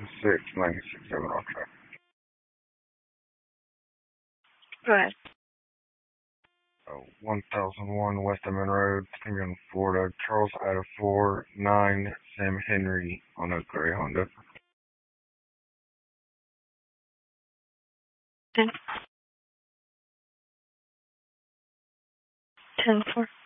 696 Emerald Track. Go ahead. 1001 West Edmond Road, Springfield, Florida. Charles Ida 4-9 Sam Henry on a gray Honda. 10-4.